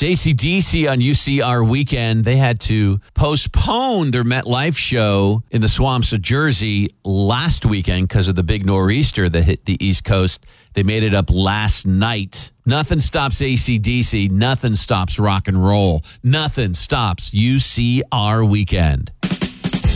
It's AC/DC on UCR weekend. They had to postpone their MetLife show in the swamps of Jersey last weekend because of the big nor'easter that hit the East Coast. They made it up last night. Nothing stops AC/DC. Nothing stops rock and roll. Nothing stops UCR weekend.